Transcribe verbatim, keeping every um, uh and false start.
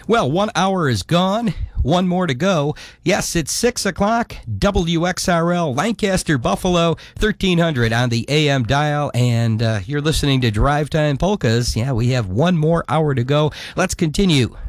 Well, one hour is gone. One more to go. Yes, it's six o'clock. W X R L, Lancaster, Buffalo, thirteen hundred on the A M dial. And uh, you're listening to Drive Time Polkas. Yeah, we have one more hour to go. Let's continue